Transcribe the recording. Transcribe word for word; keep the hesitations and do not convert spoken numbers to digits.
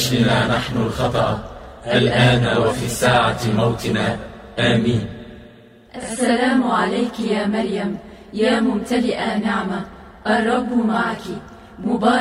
أجلنا نحن الخطأ الآن وفي ساعة موتنا. آمين. السلام عليك يا مريم، يا ممتلئة نعمة، الرب معك، مبارك